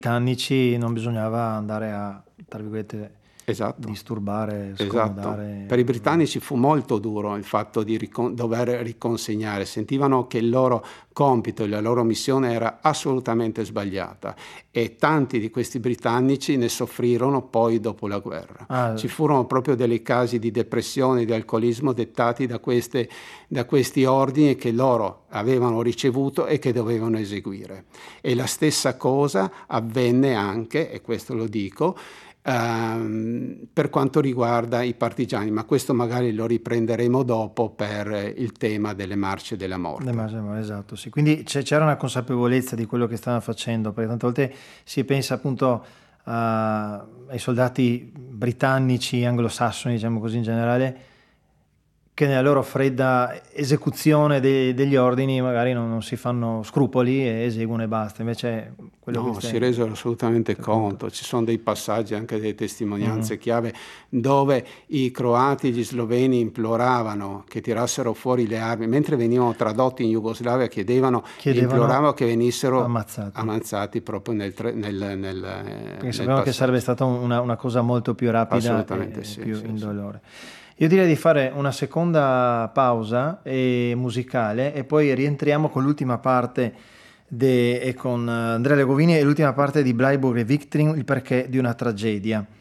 britannici non bisognava andare a, tra virgolette, Esatto. disturbare, Esatto. scomodare. Per i britannici fu molto duro il fatto di dover riconsegnare, sentivano che il loro compito e la loro missione era assolutamente sbagliata e tanti di questi britannici ne soffrirono poi dopo la guerra. Ah, Ci furono proprio dei casi di depressione, di alcolismo dettati da questi ordini che loro avevano ricevuto e che dovevano eseguire. E la stessa cosa avvenne anche, e questo lo dico, per quanto riguarda i partigiani, ma questo magari lo riprenderemo dopo per il tema delle marce della morte. esatto, sì. Quindi c'era una consapevolezza di quello che stavano facendo, perché tante volte si pensa appunto ai soldati britannici, anglosassoni, diciamo così in generale, che nella loro fredda esecuzione degli ordini magari non si fanno scrupoli e eseguono e basta. Invece quello che No, si stai resero assolutamente racconta. conto. Ci sono dei passaggi, anche delle testimonianze chiave, dove i croati e gli sloveni imploravano che tirassero fuori le armi, mentre venivano tradotti in Jugoslavia, imploravano Chiedevano che venissero ammazzati, ammazzati proprio perché nel sapevano che sarebbe passaggio. stata una cosa molto più rapida Assolutamente e sì, più sì, sì. indolore. Io direi di fare una seconda pausa musicale e poi rientriamo con l'ultima parte e con Andrea Legovini e l'ultima parte di Bleiburg e Victrim, il perché di una tragedia.